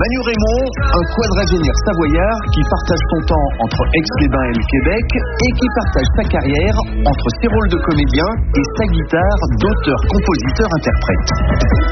Manu Raymond, un quadragénaire savoyard qui partage son temps entre Aix-les-Bains et le Québec et qui partage sa carrière entre ses rôles de comédien et sa guitare d'auteur-compositeur-interprète.